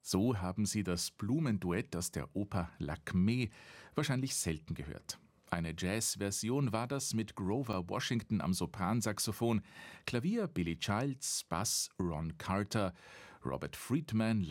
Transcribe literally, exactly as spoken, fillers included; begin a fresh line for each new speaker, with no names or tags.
So haben Sie das Blumenduett aus der Oper Lakmé wahrscheinlich selten gehört. Eine Jazz-Version war das mit Grover Washington am Sopransaxophon, Klavier Billy Childs, Bass Ron Carter, Robert Friedman,